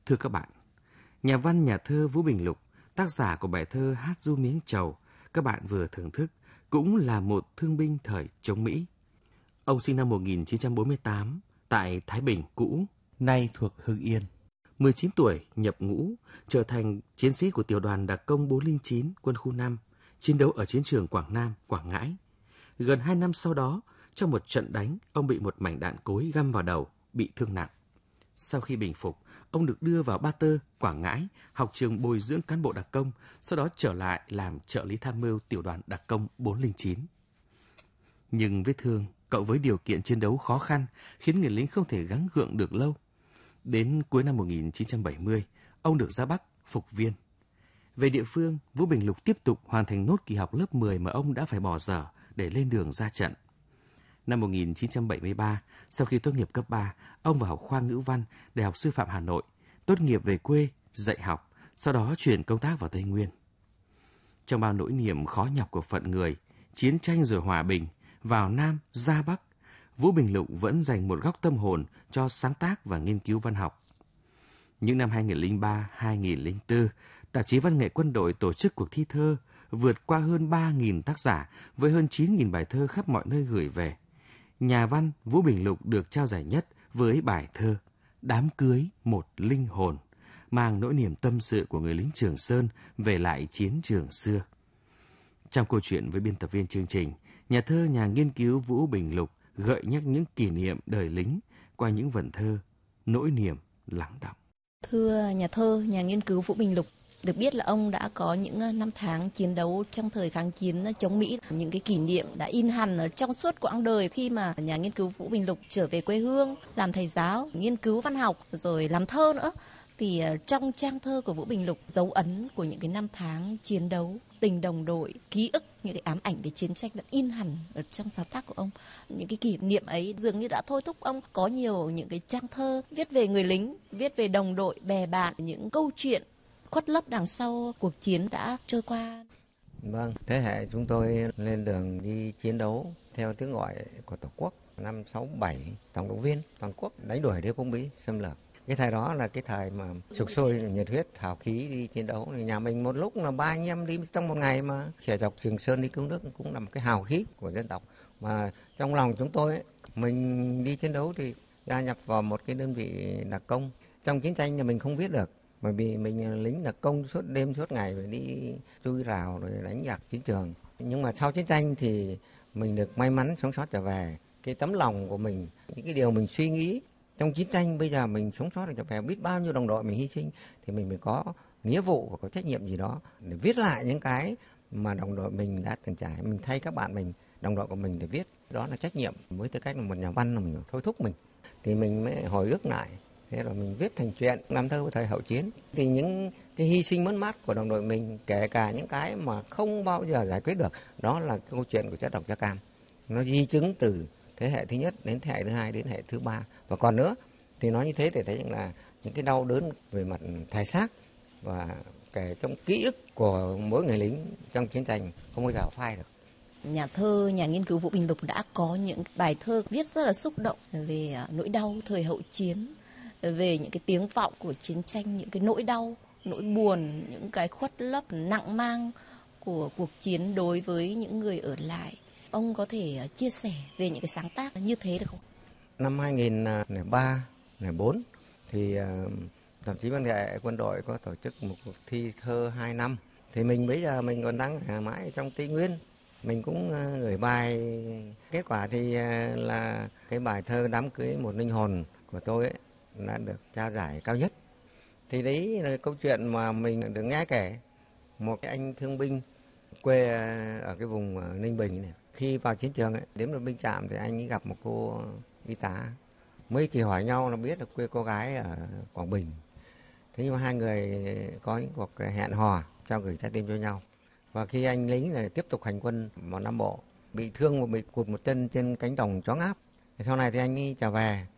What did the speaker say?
Thưa các bạn, nhà văn nhà thơ Vũ Bình Lục, tác giả của bài thơ Hát ru miếng trầu các bạn vừa thưởng thức, cũng là một thương binh thời chống Mỹ. Ông sinh năm 1948 tại Thái Bình cũ, nay thuộc Hưng Yên. 19 tuổi nhập ngũ, trở thành chiến sĩ của tiểu đoàn đặc công 409 quân khu 5, chiến đấu ở chiến trường Quảng Nam, Quảng Ngãi. Gần 2 năm sau đó, trong một trận đánh, ông bị một mảnh đạn cối găm vào đầu, bị thương nặng. Sau khi bình phục, ông được đưa vào Ba Tơ, Quảng Ngãi, học trường bồi dưỡng cán bộ đặc công, sau đó trở lại làm trợ lý tham mưu tiểu đoàn đặc công 409. Nhưng vết thương, cộng với điều kiện chiến đấu khó khăn, khiến người lính không thể gắng gượng được lâu. Đến cuối năm 1970, ông được ra Bắc phục viên. Về địa phương, Vũ Bình Lục tiếp tục hoàn thành nốt kỳ học lớp 10 mà ông đã phải bỏ dở để lên đường ra trận. Năm 1973, sau khi tốt nghiệp cấp 3, ông vào học khoa ngữ văn Đại học Sư phạm Hà Nội, tốt nghiệp về quê, dạy học, sau đó chuyển công tác vào Tây Nguyên. Trong bao nỗi niềm khó nhọc của phận người, chiến tranh rồi hòa bình, vào Nam, ra Bắc, Vũ Bình Lục vẫn dành một góc tâm hồn cho sáng tác và nghiên cứu văn học. Những năm 2003-2004, tạp chí Văn nghệ Quân đội tổ chức cuộc thi thơ vượt qua hơn 3.000 tác giả với hơn 9.000 bài thơ khắp mọi nơi gửi về. Nhà văn Vũ Bình Lục được trao giải nhất với bài thơ Đám cưới một linh hồn, mang nỗi niềm tâm sự của người lính Trường Sơn về lại chiến trường xưa. Trong câu chuyện với biên tập viên chương trình, nhà thơ nhà nghiên cứu Vũ Bình Lục gợi nhắc những kỷ niệm đời lính qua những vần thơ nỗi niềm lắng đọng. Thưa nhà thơ, nhà nghiên cứu Vũ Bình Lục, được biết là ông đã có những năm tháng chiến đấu trong thời kháng chiến chống Mỹ. Những cái kỷ niệm đã in hằn ở trong suốt quãng đời khi mà nhà nghiên cứu Vũ Bình Lục trở về quê hương, làm thầy giáo, nghiên cứu văn học, rồi làm thơ nữa. Thì trong trang thơ của Vũ Bình Lục, dấu ấn của những cái năm tháng chiến đấu, tình đồng đội, ký ức, những cái ám ảnh về chiến tranh vẫn in hẳn ở trong sáng tác của ông. Những cái kỷ niệm ấy dường như đã thôi thúc ông có nhiều những cái trang thơ viết về người lính, viết về đồng đội, bè bạn, những câu chuyện khuất lấp đằng sau cuộc chiến đã trôi qua. Vâng, thế hệ chúng tôi lên đường đi chiến đấu theo tiếng gọi của Tổ quốc năm 67, tổng động viên toàn quốc đánh đuổi đế quốc Mỹ xâm lược. Cái thời đó là cái thời mà sục sôi nhiệt huyết, hào khí đi chiến đấu. Nhà mình một lúc là 3 anh em đi trong một ngày mà xẻ dọc Trường Sơn đi cứu nước cũng là một cái hào khí của dân tộc. Mà trong lòng chúng tôi ấy, mình đi chiến đấu thì gia nhập vào một cái đơn vị đặc công. Trong chiến tranh thì mình không biết được, bởi vì mình là lính đặc công suốt đêm suốt ngày phải đi chui rào rồi đánh giặc chiến trường. Nhưng mà sau chiến tranh thì mình được may mắn sống sót trở về. Cái tấm lòng của mình, những cái điều mình suy nghĩ trong chiến tranh, bây giờ mình sống sót được trở về, biết bao nhiêu đồng đội mình hy sinh thì mình mới có nghĩa vụ và có trách nhiệm gì đó để viết lại những cái mà đồng đội mình đã từng trải. Mình thay các bạn mình, đồng đội của mình để viết, đó là trách nhiệm. Với tư cách là một nhà văn là mình thôi thúc mình thì mình mới hồi ức lại. Thế rồi mình viết thành truyện làm thơ của thời hậu chiến. Thì những cái hy sinh mất mát của đồng đội mình, kể cả những cái mà không bao giờ giải quyết được, đó là cái câu chuyện của chất độc da cam. Nó di chứng từ thế hệ thứ nhất đến thế hệ thứ hai đến hệ thứ ba. Và còn nữa thì nói như thế để thấy rằng là những cái đau đớn về mặt thể xác và kể trong ký ức của mỗi người lính trong chiến tranh không bao giờ phai được. Nhà thơ, nhà nghiên cứu Vũ Bình Lục đã có những bài thơ viết rất là xúc động về nỗi đau thời hậu chiến, về những cái tiếng vọng của chiến tranh, những cái nỗi đau, nỗi buồn, những cái khuất lấp nặng mang của cuộc chiến đối với những người ở lại. Ông có thể chia sẻ về những cái sáng tác như thế được không? Năm 2003-04 thì tạp chí Văn nghệ Quân đội có tổ chức một cuộc thi thơ 2 năm. Thì mình bây giờ mình còn đang mãi trong Tây Nguyên. Mình cũng gửi bài. Kết quả thì là cái bài thơ Đám cưới một linh hồn của tôi ấy đã được trao giải cao nhất. Thì đấy là câu chuyện mà mình được nghe kể. Một cái anh thương binh quê ở cái vùng Ninh Bình này. Khi vào chiến trường ấy, đến một binh trạm thì anh ấy gặp một cô y tá. Mới chỉ hỏi nhau là biết được quê cô gái ở Quảng Bình. Thế nhưng mà hai người có những cuộc hẹn hò trao gửi trái tim cho nhau. Và khi anh lính này tiếp tục hành quân vào Nam Bộ, bị thương và bị cụt một chân trên cánh đồng chó ngáp. Sau này thì anh ấy trở về